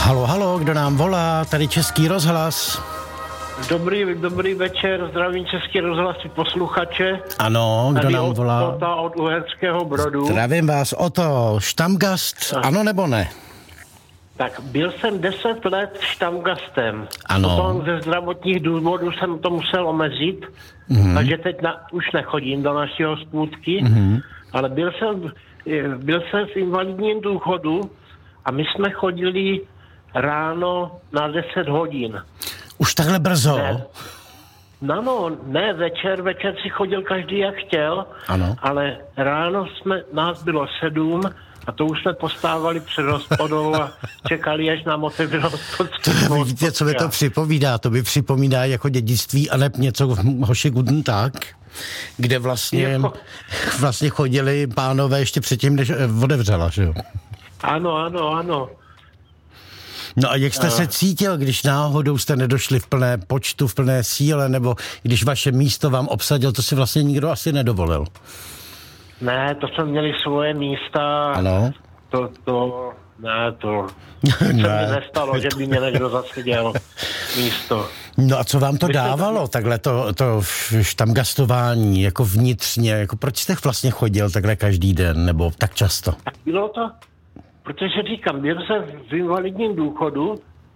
Halo, halo, kdo nám volá? Tady Český rozhlas. Dobrý večer, zdravím Český rozhlas i posluchače. Ano, kdo nám volá? Ota od Uherského Brodu. Zdravím vás, Oto. Štamgast, ano nebo ne? Tak byl jsem 10 let štamgastem. Ano. Potom ze zdravotních důvodů jsem to musel omezit, takže teď už nechodím do naší hospůdky, ale byl jsem v invalidním důchodu a my jsme chodili ráno na 10 hodin. Už takhle brzo? Ne, večer si chodil každý jak chtěl, ano. Ale ráno nás bylo 7 a to už jsme postávali před hospodou a čekali, až nám otevřelo hospodskou. Víte, co mi to připomíná? To mi připomíná jako dědictví a ne něco Hoši Guten Tag, kde vlastně chodili pánové ještě předtím, než otevřela, že jo? Ano. No a jak jste se cítil, když náhodou jste nedošli v plné počtu, v plné síle, nebo když vaše místo vám obsadil, to si vlastně nikdo asi nedovolil? Ne, to jsme měli svoje místa. Ano. To se mi nestalo, že by mě někdo zaseděl místo. No a co vám to dávalo, takhle to štamgastování, jako vnitřně, jako proč jste vlastně chodil takhle každý den, nebo tak často? Tak bylo to, protože říkám, byl jsem v invalidním důchodu,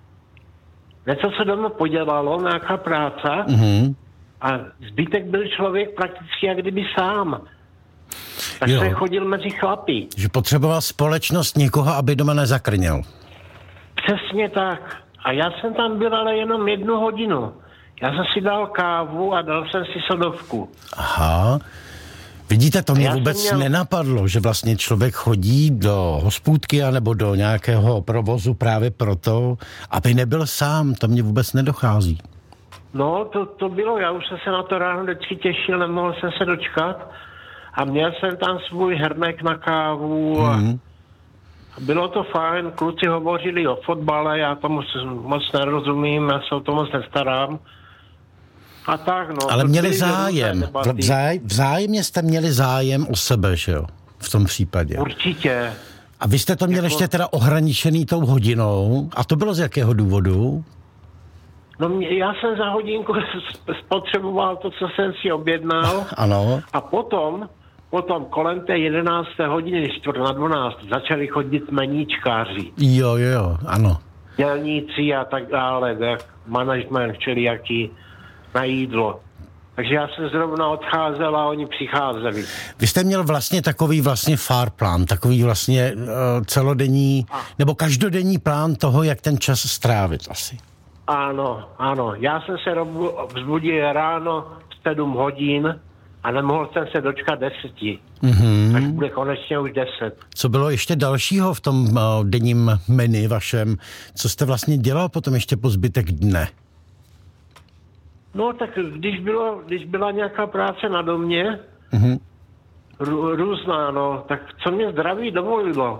něco se doma podělalo, nějaká práce, a zbytek byl člověk prakticky jak kdyby sám. Tak se chodil mezi chlapy. Že potřeboval společnost někoho, aby doma nezakrněl. Přesně tak. A já jsem tam byl ale jenom 1 hodinu. Já jsem si dal kávu a dal jsem si sodovku. Aha. Vidíte, to mě vůbec nenapadlo, že vlastně člověk chodí do hospůdky anebo do nějakého provozu právě proto, aby nebyl sám. To mě vůbec nedochází. No, to bylo. Já už jsem se na to ráno vždycky těšil, nemohl jsem se dočkat. A měl jsem tam svůj hrnek na kávu a bylo to fajn. Kluci hovořili o fotbale, já tomu moc nerozumím, já se o to moc nestarám. A tak, no. Ale měli zájem. Vzájemně jste měli zájem o sebe, že jo? V tom případě. Určitě. A vy jste to měli ještě teda ohraničený tou hodinou. A to bylo z jakého důvodu? No já jsem za hodinku spotřeboval to, co jsem si objednal. Ano. A potom kolem té 11. hodiny, 11:45, začali chodit meníčkáři. Jo, ano. Dělníci a tak dále, management všelijaký na jídlo. Takže já jsem zrovna odcházel a oni přicházeli. Vy jste měl vlastně takový farplán, takový vlastně celodenní, nebo každodenní plán toho, jak ten čas strávit asi. Ano. Já jsem se vzbudil ráno v 7 hodin a nemohl jsem se dočkat 10. Tak bude konečně už 10. Co bylo ještě dalšího v tom denním menu vašem? Co jste vlastně dělal potom ještě po zbytek dne? No tak když byla nějaká práce na domě, různá, no, tak co mě zdraví dovolilo?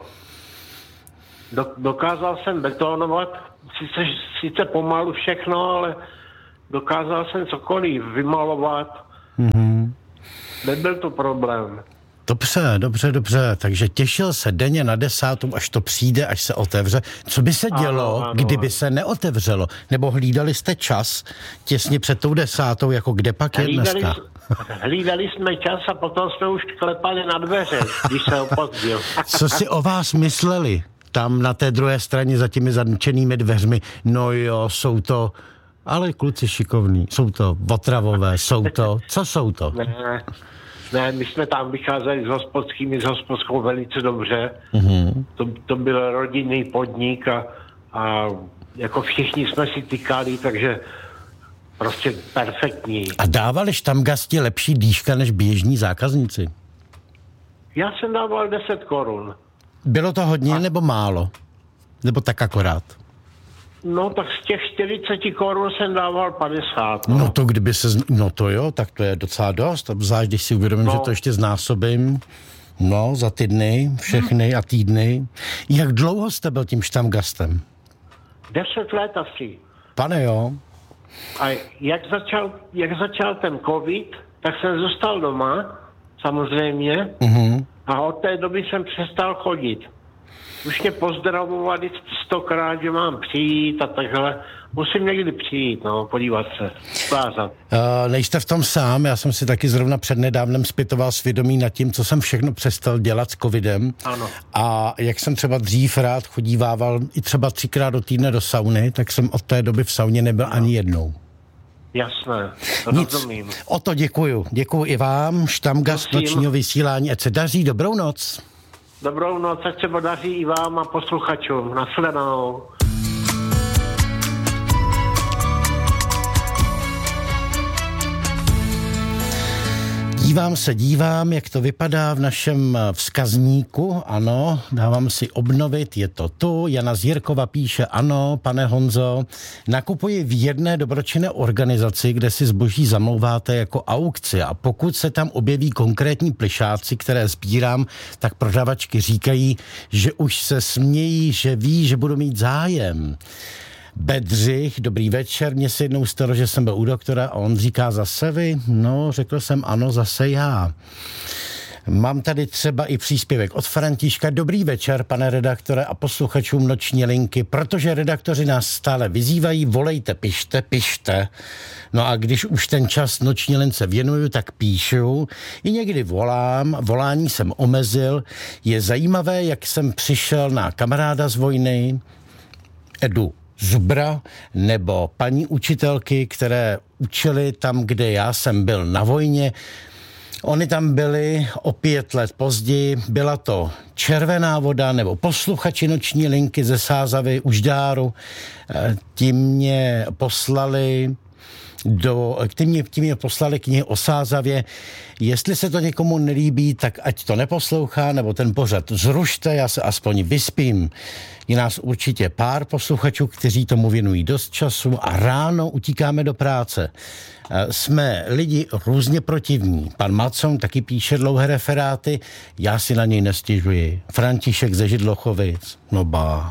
Dokázal jsem betonovat, sice pomalu všechno, ale dokázal jsem cokoliv vymalovat. Nebyl to problém. Dobře. Takže těšil se denně na 10, až to přijde, až se otevře. Co by se dělo, kdyby se neotevřelo? Nebo hlídali jste čas těsně před tou 10, jako kde pak je dneska? Hlídali jsme čas a potom jsme už klepali na dveře, když se opozdil. Co si o vás mysleli? Tam na té druhé straně za těmi zamčenými dveřmi. No jo, jsou to, ale kluci šikovní, jsou to otravové, co jsou to? Ne, my jsme tam vycházeli s hospodskou velice dobře. To byl rodinný podnik a jako všichni jsme si tykali, takže prostě perfektní. A dávali štamgasti lepší dýška než běžní zákazníci? Já jsem dával 10 korun. Bylo to hodně nebo málo? Nebo tak akorát? No tak z těch 40 korun jsem dával 50. No to kdyby se... No to jo, tak to je docela dost. Zvlášť, když si uvědomím, že to ještě znásobím. No, za ty dny, všechny a týdny. Jak dlouho jste byl tím štamgastem? 10 let asi. Pane jo. A jak začal ten covid, tak jsem zůstal doma, samozřejmě. A od té doby jsem přestal chodit. už mě pozdravovali 100krát, že mám přijít a takhle. Musím někdy přijít, podívat se, ukázat. Nejste v tom sám, já jsem si taky zrovna přednedávnem zpytoval svědomí nad tím, co jsem všechno přestal dělat s covidem. Ano. A jak jsem třeba dřív rád chodívával i třeba 3krát do týdne do sauny, tak jsem od té doby v sauně nebyl ani jednou. Jasné, rozumím. O to děkuju. Děkuju i vám, štamgast nočního vysílání, ať se daří, dobrou noc. Dobrou noc, ať se daří i vám a posluchačům. Nasledanou. Dívám, jak to vypadá v našem vzkazníku. Ano, dávám si obnovit, je to tu. Jana Zírkova píše, ano, pane Honzo, nakupuji v jedné dobročinné organizaci, kde si zboží zamlouváte jako aukci a pokud se tam objeví konkrétní plišáci, které sbírám, tak prodavačky říkají, že už se smějí, že ví, že budu mít zájem. Bedřich, dobrý večer, mně se jednou stalo, že jsem byl u doktora a on říká, zase vy? No, řekl jsem ano, zase já. Mám tady třeba i příspěvek od Františka. Dobrý večer, pane redaktore a posluchačům Noční linky, protože redaktoři nás stále vyzývají, volejte, pište. No a když už ten čas Noční lince věnuju, tak píšu. I někdy volání jsem omezil. Je zajímavé, jak jsem přišel na kamaráda z vojny, Edu Zubra, nebo paní učitelky, které učily tam, kde já jsem byl na vojně. Oni tam byli o 5 let později, byla to Červená voda nebo posluchači Noční linky ze Sázavy u Žďáru. Ti mě poslali knihy o Sázavě. Jestli se to někomu nelíbí, tak ať to neposlouchá, nebo ten pořad zrušte, já se aspoň vyspím. Je nás určitě pár posluchačů, kteří tomu věnují dost času a ráno utíkáme do práce. Jsme lidi různě protivní. Pan Macon taky píše dlouhé referáty, já si na něj nestěžuji. František ze Židlochovic, no ba.